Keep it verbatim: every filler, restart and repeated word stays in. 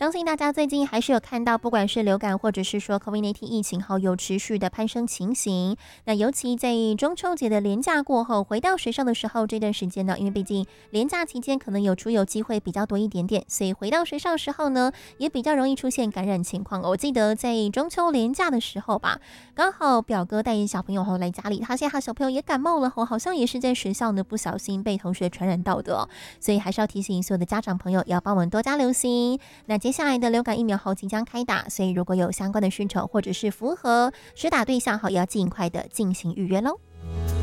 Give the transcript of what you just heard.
相信大家最近还是有看到，不管是流感或者是说 COVID 十九 疫情后有持续的攀升情形。那尤其在中秋节的连假过后，回到学校的时候，这段时间呢，因为毕竟连假期间可能有出游机会比较多一点点，所以回到学校的时候呢，也比较容易出现感染情况。我记得在中秋连假的时候吧，刚好表哥带小朋友后来家里，他现在他小朋友也感冒了，好像也是在学校呢不小心被同学传染到的哦。所以还是要提醒所有的家长朋友要帮我们多加留心。那接下来的流感疫苗后即将开打，所以如果有相关的需求或者是符合施打对象后，也要尽快的进行预约喽。